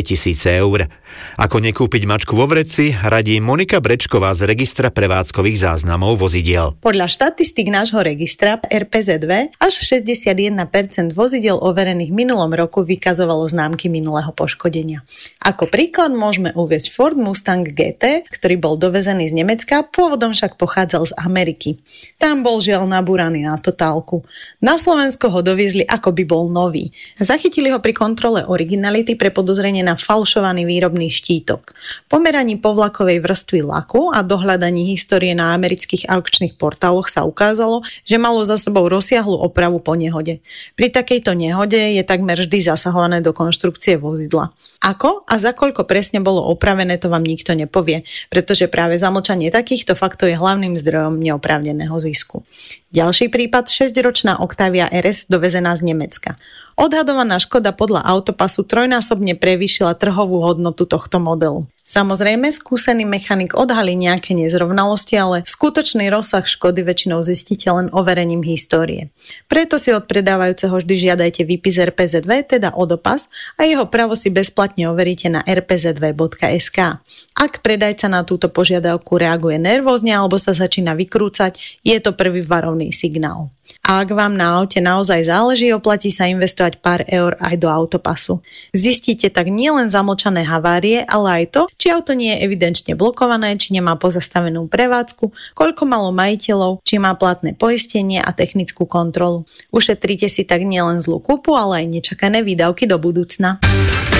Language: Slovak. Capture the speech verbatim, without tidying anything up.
tisíce eur. Ako nekúpiť mačku vo vreci, radí Monika Brečková z registra prevádzkových záznamov vozidiel. Podľa štatistík nášho registra er pé zet vé až šesťdesiatjeden percent vozidiel overených v minulom roku vykazovalo známky minulého poškodenia. Ako príklad môžeme uviesť Ford Mustang gé té, ktorý bol dovezený z Nemecka, pôvodom však pochádzal z Ameriky. Tam bol žiaľ nabúraný na totálku. Na Slovensko ho doviezli, ako by bol nový. Zachytili ho pri kontrole originality pre podozrenie na falšovaný výrobný štítok. Po meraní povlakovej vrstvy laku a dohľadaní histórie na amerických aukčných portáloch sa ukázalo, že malo za sebou rozsiahlu opravu po nehode. Pri takejto nehode je takmer vždy zasahované do konštrukcie vozidla. Ako a za koľko presne bolo opravené, to vám nikto nepovie, pretože práve zamlčanie takýchto faktov je hlavným zdrojom neoprávneného zisku. Ďalší prípad, šesťročná Octavia er es dovezená z Nemecka. Odhadovaná škoda podľa autopasu trojnásobne prevýšila trhovú hodnotu tohto modelu. Samozrejme, skúsený mechanik odhalí nejaké nezrovnalosti, ale skutočný rozsah škody väčšinou zistíte len overením histórie. Preto si od predávajúceho vždy žiadajte výpis er pé zet vé, teda odopas, a jeho pravo si bezplatne overíte na er pé zet vé bodka es ká. Ak predajca na túto požiadavku reaguje nervózne alebo sa začína vykrúcať, je to prvý varovný signál. A ak vám na aute naozaj záleží, oplatí sa investovať pár eur aj do autopasu. Zistíte tak nielen zamlčané havárie, ale aj to, či auto nie je evidenčne blokované, či nemá pozastavenú prevádzku, koľko malo majiteľov, či má platné poistenie a technickú kontrolu. Ušetríte si tak nielen zlú kúpu, ale aj nečakané výdavky do budúcna.